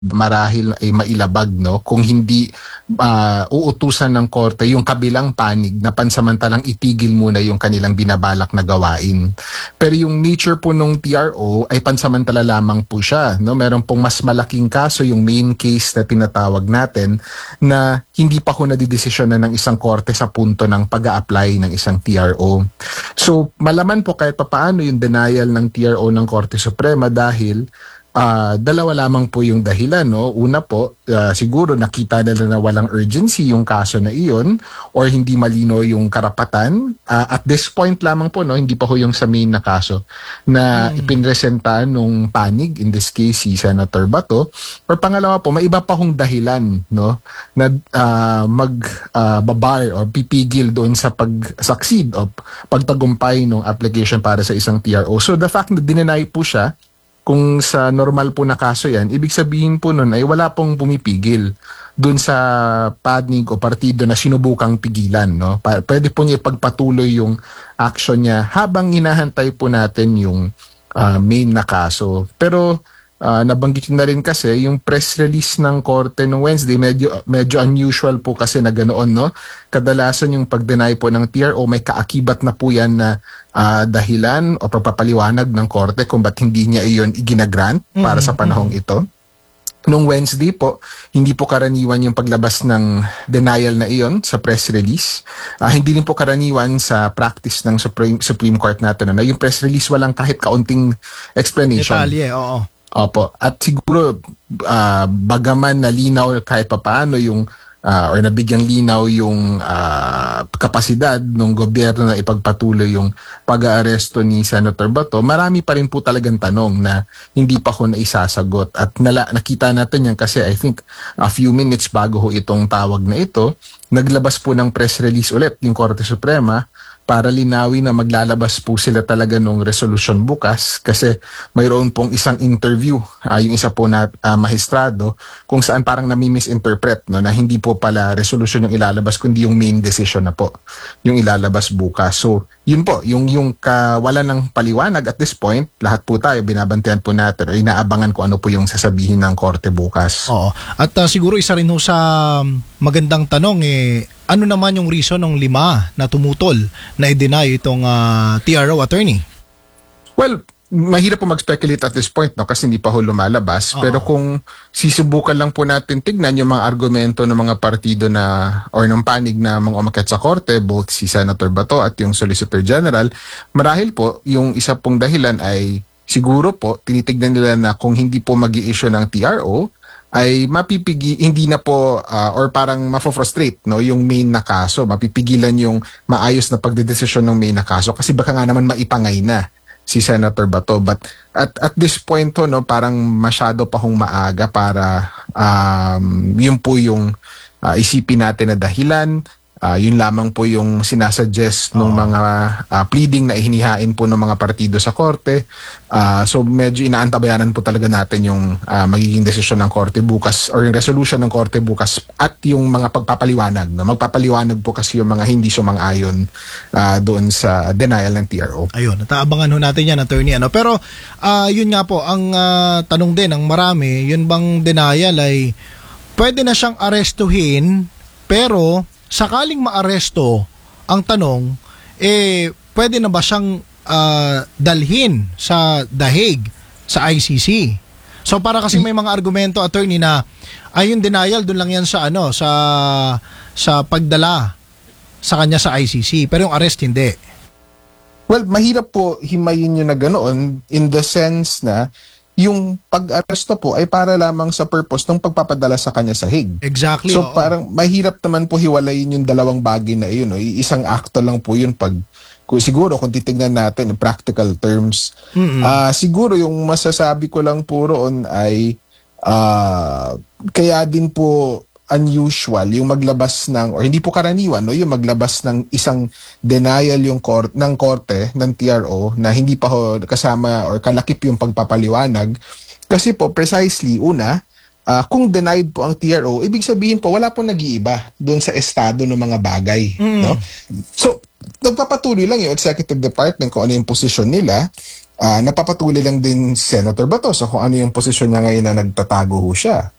marahil ay mailabag, no, kung hindi uutusan ng korte yung kabilang panig na pansamantalang itigil muna yung kanilang binabalak na gawain. Pero yung nature po nung TRO ay pansamantala lamang po siya, no? Meron pong mas malaking kaso, yung main case na tinatawag natin, na hindi pa ho nadidesisyonan ng isang korte sa punto ng pag-a-apply ng isang TRO. So malaman po kahit papaano yung denial ng TRO ng Korte Suprema dahil dalawa lamang po yung dahilan, no? Una po, siguro nakita nila na walang urgency yung kaso na iyon or hindi malino yung karapatan. At this point lamang po, no, hindi pa ho yung sa main na kaso na ipinresenta nung panig, in this case si Senator Bato. Or pangalawa po, may iba pa hong dahilan, no, na magbabar or pipigil doon sa pag-succeed o pagtagumpay ng application para sa isang TRO. So the fact na dinenay po siya, kung sa normal po na kaso yan, ibig sabihin po nun ay wala pong pumipigil dun sa panig o partido na sinubukang pigilan, no? Pwede po niya ipagpatuloy yung action niya habang hinahantay po natin yung main na kaso. Pero nabanggit na rin kasi yung press release ng korte no Wednesday, medyo unusual po kasi na ganoon, no? Kadalasan yung pag-deny po ng TRO may kaakibat na po yan na dahilan o pagpapaliwanag ng korte kung ba't hindi niya iyon iginagrant para sa panahong ito. Nung Wednesday po, hindi po karaniwan yung paglabas ng denial na iyon sa press release. Hindi rin po karaniwan sa practice ng Supreme Court natin na yung press release walang kahit kaunting explanation. Detalye, oo. Opo. At siguro, bagaman nalinaw kahit papaano yung or nabigyang linaw yung kapasidad ng gobyerno na ipagpatuloy yung pag-aaresto ni Senator Bato, marami pa rin po talagang tanong na hindi pa ko naisasagot. At nakita natin yan kasi I think a few minutes bago ho itong tawag na ito, naglabas po ng press release ulit yung Korte Suprema para linawin na maglalabas po sila talaga ng resolution bukas kasi mayroon pong isang interview, yung isa po na maestrado, kung saan parang nami-misinterpret, no, na hindi po pala resolution yung ilalabas kundi yung main decision na po yung ilalabas bukas. So yun po, yung kawalan ng paliwanag at this point, lahat po tayo binabantayan po natin o inaabangan kung ano po yung sasabihin ng korte bukas. Oo. At siguro isa rin ho sa magandang tanong ano naman yung reason ng 5 na tumutol na i-deny itong TRO, attorney? Well, mahirap po mag-speculate at this point, no, kasi hindi pa ho lumalabas. Pero kung sisubukan lang po natin tignan yung mga argumento ng mga partido na or ng panig na mga umakyat sa korte, both si Senator Bato at yung Solicitor General, marahil po yung isa pong dahilan ay siguro po tinitignan nila na kung hindi po mag-i-issue ng TRO, ay hindi na po or parang mafo-frustrate, no, yung main na kaso, mapipigilan yung maayos na pagdedesisyon ng main na kaso kasi baka nga naman maipangay na si Senator Bato. But at this point no, parang masyado pa hong maaga para yun po yung isipin natin na dahilan. Yun lamang po yung sinasuggest ng mga pleading na ihinihain po ng mga partido sa korte. So medyo inaantabayanan po talaga natin yung magiging desisyon ng korte bukas or yung resolution ng korte bukas at yung mga pagpapaliwanag. No? Magpapaliwanag po kasi yung mga hindi sumang-ayon doon sa denial ng TRO. Ayun, nataabangan ho natin yan, attorney. Pero yun nga po, ang tanong din ng marami, yun bang denial ay pwede na siyang arestuhin pero sakaling maaresto, ang tanong, pwede na ba siyang dalhin sa The Hague, sa ICC? So para kasi may mga argumento, attorney, na yung denial doon lang yan sa sa pagdala sa kanya sa ICC, pero yung arrest hindi. Well, mahirap po himayin yun na ganoon in the sense na yung pag-aresto po ay para lamang sa purpose ng pagpapadala sa kanya sa Hague. Exactly. So parang mahirap naman po hiwalayin yung dalawang bagay na yun. No? Isang akto lang po yun siguro kung titignan natin in practical terms. Siguro yung masasabi ko lang po roon ay kaya din po unusual yung maglabas ng, or hindi po karaniwan, no, yung maglabas ng isang denial ng korte ng TRO na hindi pa ho kasama or kalakip yung pagpapaliwanag. Kasi po precisely, una, kung denied po ang TRO, ibig sabihin po wala po nag-iiba doon sa estado ng mga bagay. No? So, nagpapatuloy lang yung Executive Department kung ano yung posisyon nila. napapatuloy lang din si Senator Bato sa kung ano yung posisyon niya ngayon na nagtatago ho siya.